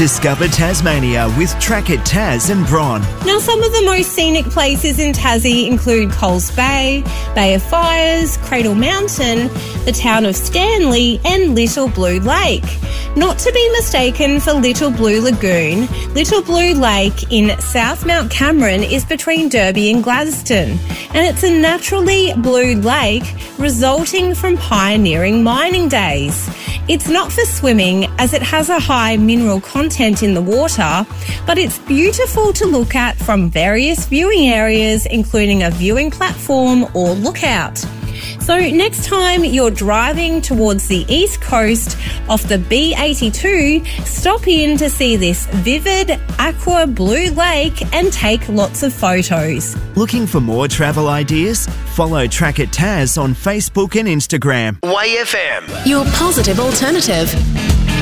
Discover Tasmania with Track It Tas and Bron. Now, some of the most scenic places in Tassie include Coles Bay, Bay of Fires, Cradle Mountain, the town of Stanley and Little Blue Lake. Not to be mistaken for Little Blue Lagoon, Little Blue Lake in South Mount Cameron is between Derby and Gladstone, and it's a naturally blue lake resulting from pioneering mining days. It's not for swimming as it has a high mineral content in the water, but it's beautiful to look at from various viewing areas, including a viewing platform or lookout. So next time you're driving towards the east coast off the B82, stop in to see this vivid aqua blue lake and take lots of photos. Looking for more travel ideas? Follow Track It Tas on Facebook and Instagram. YFM. Your positive alternative.